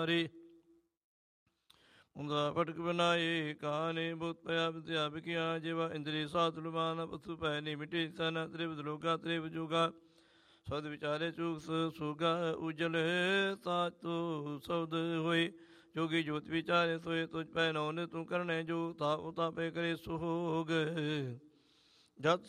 ਹਰੀ ਉਂਦਾ ਫਟਕ ਬਨਾਏ ਕਾਨੇ ਬੁੱਤ ਪਿਆ ਵਿਦਿਆ ਵਿਕਿਆ ਜਿਵਾ ਇੰਦਰੀ ਸਾਤ ਲੁਮਾਨ ਪਸੂ ਪੈ ਨੀ ਮਿਟੀ ਸਨ ਤ੍ਰਿਵ ਲੋਗਾ ਤ੍ਰਿਵ ਜੁਗਾ ਸਦ ਵਿਚਾਰੇ ਚੂਕ ਸੁਗਾ ਉਜਲ ਸਾਤੂ ਸਬਦ ਹੋਏ ਜੋਗੀ ਜੋਤ ਵਿਚਾਰੇ ਸੋਏ ਤੁਝ ਪੈ ਨੌ ਨੇ ਤੂੰ ਕਰਨੇ ਜੋ ਤਾ ਉਤਾ ਪੇ ਕਰੇ ਸੁਹੋਗ ਜਤ